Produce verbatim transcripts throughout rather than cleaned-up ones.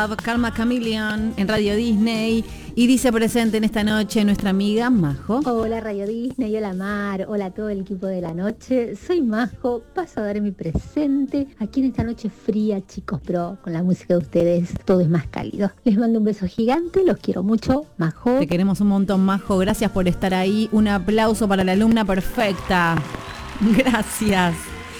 Love, Karma Chameleon en Radio Disney. Y dice presente en esta noche nuestra amiga Majo. Hola Radio Disney, hola Mar, hola a todo el equipo de la noche. Soy Majo, paso a dar mi presente aquí en esta noche fría, chicos, pero con la música de ustedes todo es más cálido. Les mando un beso gigante, los quiero mucho, Majo. Te queremos un montón, Majo, gracias por estar ahí. Un aplauso para la alumna perfecta. Gracias.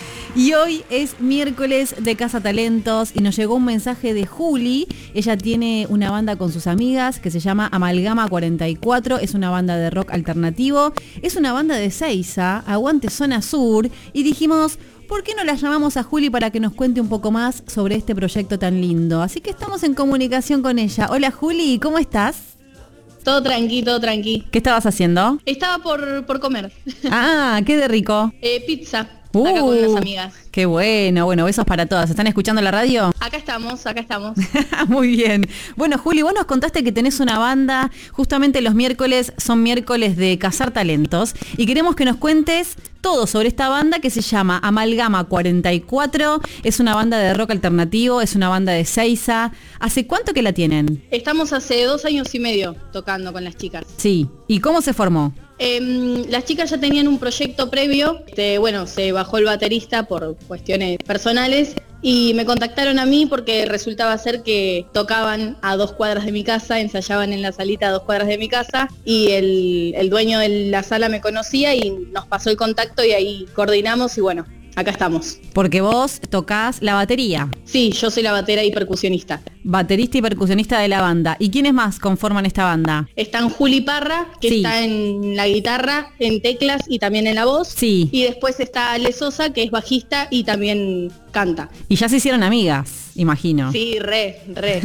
Y hoy es miércoles de Casa Talentos y nos llegó un mensaje de Juli. Ella tiene una banda con sus amigas que se llama Amalgama cuarenta y cuatro. Es una banda de rock alternativo. Es una banda de Seiza, aguante zona sur. Y dijimos, ¿por qué no la llamamos a Juli para que nos cuente un poco más sobre este proyecto tan lindo? Así que estamos en comunicación con ella. Hola Juli, ¿cómo estás? Todo tranqui, todo tranqui. ¿Qué estabas haciendo? Estaba por, por comer. Ah, ¿qué de rico? Eh, pizza. Uh, acá con unas amigas. Qué bueno, bueno, besos para todas. ¿Están escuchando la radio? Acá estamos, acá estamos. Muy bien. Bueno, Juli, vos nos contaste que tenés una banda, justamente los miércoles son miércoles de Cazar Talentos, y queremos que nos cuentes todo sobre esta banda que se llama Amalgama cuarenta y cuatro, es una banda de rock alternativo, es una banda de Seiza. ¿Hace cuánto que la tienen? Estamos hace dos años y medio tocando con las chicas. Sí, ¿y cómo se formó? Eh, las chicas ya tenían un proyecto previo, este, bueno, se bajó el baterista por cuestiones personales y me contactaron a mí porque resultaba ser que tocaban a dos cuadras de mi casa, ensayaban en la salita a dos cuadras de mi casa y el, el dueño de la sala me conocía y nos pasó el contacto y ahí coordinamos y bueno, acá estamos. Porque vos tocás la batería. Sí, yo soy la batera y percusionista. Baterista y percusionista de la banda. ¿Y quiénes más conforman esta banda? Están Juli Parra, que sí. está en la guitarra, en teclas y también en la voz. Sí. Y después está Ale Sosa, que es bajista y también canta. Y ya se hicieron amigas, imagino. Sí, re, re.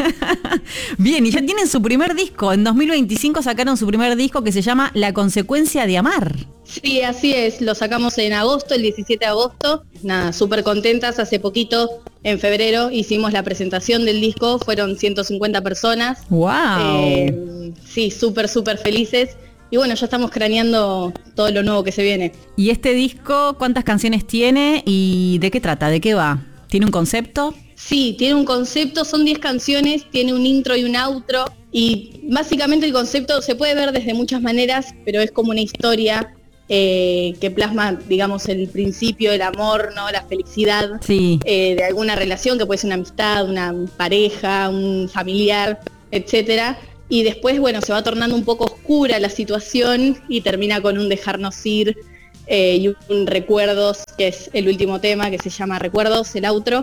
Bien, y ya tienen su primer disco. En dos mil veinticinco sacaron su primer disco que se llama La Consecuencia de Amar. Sí, así es. Lo sacamos en agosto, el diecisiete de agosto. Nada, súper contentas. Hace poquito, en febrero, hicimos la presentación del disco. Fueron ciento cincuenta personas. ¡Wow! Eh, sí, súper, súper felices. Y bueno, ya estamos craneando todo lo nuevo que se viene. ¿Y este disco cuántas canciones tiene y de qué trata? ¿De qué va? ¿Tiene un concepto? Sí, tiene un concepto, son diez canciones, tiene un intro y un outro. Y básicamente el concepto se puede ver desde muchas maneras, pero es como una historia eh, que plasma, digamos, el principio, el amor, ¿no? La felicidad sí. eh, de alguna relación, que puede ser una amistad, una pareja, un familiar, etcétera. Y después, bueno, se va tornando un poco oscura la situación y termina con un dejarnos ir eh, y un recuerdos, que es el último tema, que se llama Recuerdos, el outro.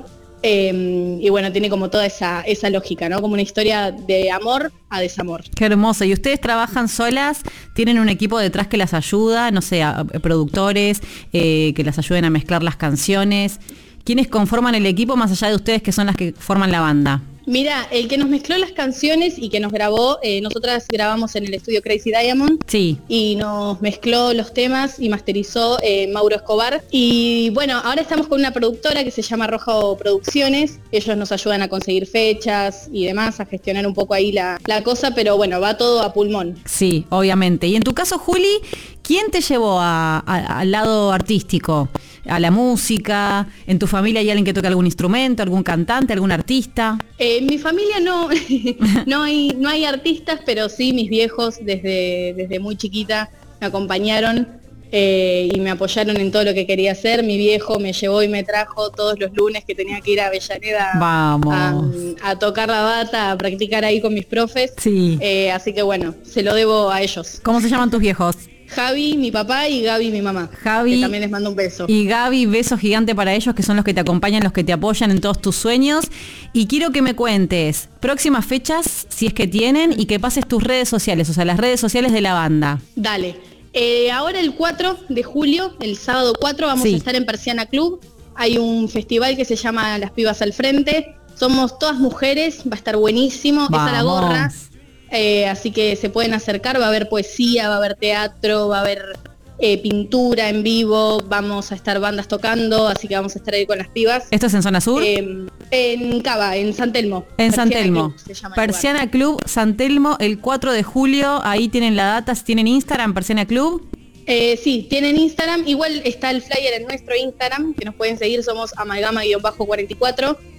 Eh, y bueno, tiene como toda esa, esa lógica, ¿no? Como una historia de amor a desamor. Qué hermoso. ¿Y ustedes trabajan solas? ¿Tienen un equipo detrás que las ayuda? No sé, a, a productores eh, que las ayuden a mezclar las canciones. ¿Quiénes conforman el equipo más allá de ustedes que son las que forman la banda? Mira, el que nos mezcló las canciones y que nos grabó, eh, nosotras grabamos en el estudio Crazy Diamond. Sí. Y nos mezcló los temas y masterizó eh, Mauro Escobar. Y bueno, ahora estamos con una productora que se llama Rojo Producciones. Ellos nos ayudan a conseguir fechas y demás, a gestionar un poco ahí la, la cosa, pero bueno, va todo a pulmón. Sí, obviamente. Y en tu caso, Juli, ¿quién te llevó a, a, al lado artístico? ¿A la música? ¿En tu familia hay alguien que toca algún instrumento, algún cantante, algún artista? Eh, en mi familia no, no hay, no hay artistas, pero sí mis viejos desde, desde muy chiquita me acompañaron eh, y me apoyaron en todo lo que quería hacer. Mi viejo me llevó y me trajo todos los lunes que tenía que ir a Avellaneda Vamos. A, a tocar la bata, a practicar ahí con mis profes. Sí. Eh, así que bueno, se lo debo a ellos. ¿Cómo se llaman tus viejos? Javi, mi papá, y Gaby, mi mamá. Javi, que también les mando un beso. Y Gaby, beso gigante para ellos, que son los que te acompañan, los que te apoyan en todos tus sueños. Y quiero que me cuentes próximas fechas, si es que tienen, y que pases tus redes sociales, o sea, las redes sociales de la banda. Dale. Eh, ahora el cuatro de julio, el sábado cuatro, vamos sí. a estar en Persiana Club. Hay un festival que se llama Las Pibas al Frente. Somos todas mujeres, va a estar buenísimo. Vamos. Es a la gorra. Eh, así que se pueden acercar, va a haber poesía, va a haber teatro, va a haber eh, pintura en vivo, vamos a estar bandas tocando, así que vamos a estar ahí con las pibas. ¿Esto es en Zona Sur? Eh, en Cava, en San Telmo. En San Telmo. Persiana Club, San Telmo, el cuatro de julio, ahí tienen la data, tienen Instagram, Persiana Club. Eh, sí, tienen Instagram, igual está el flyer en nuestro Instagram, que nos pueden seguir, somos amalgama cuarenta y cuatro.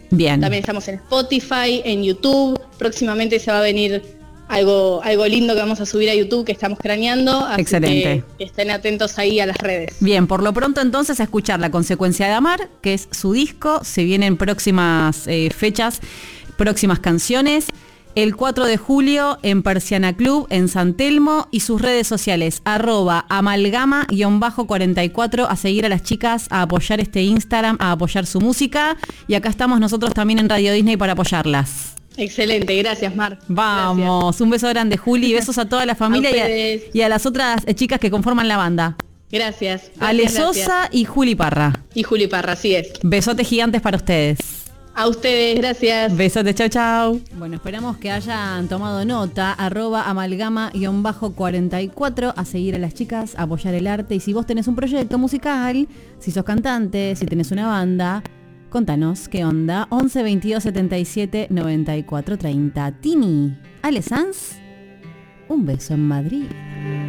Bien. También estamos en Spotify, en YouTube. Próximamente se va a venir algo, algo lindo que vamos a subir a YouTube que estamos craneando. Así Excelente. Que, que estén atentos ahí a las redes. Bien, por lo pronto entonces a escuchar La Consecuencia de Amar, que es su disco. Se vienen próximas eh, fechas, próximas canciones. El cuatro de julio en Persiana Club, en San Telmo, y sus redes sociales, arroba amalgama guión bajo cuarenta y cuatro, a seguir a las chicas, a apoyar este Instagram, a apoyar su música. Y acá estamos nosotros también en Radio Disney para apoyarlas. Excelente, gracias, Mar. Vamos, Gracias. Un beso grande, Juli, besos a toda la familia A y, ustedes. a, y a las otras chicas que conforman la banda. Gracias. Ale gracias, Sosa gracias. y Juli Parra. Y Juli Parra, así es. Besotes gigantes para ustedes. A ustedes, gracias. Besotes, chau, chau. Bueno, esperamos que hayan tomado nota, arroba amalgama guión bajo cuarenta y cuatro, a seguir a las chicas, a apoyar el arte. Y si vos tenés un proyecto musical, si sos cantante, si tenés una banda, contanos qué onda. once veintidós setenta y siete noventa y cuatro treinta. Tini, Ale Sanz, un beso en Madrid.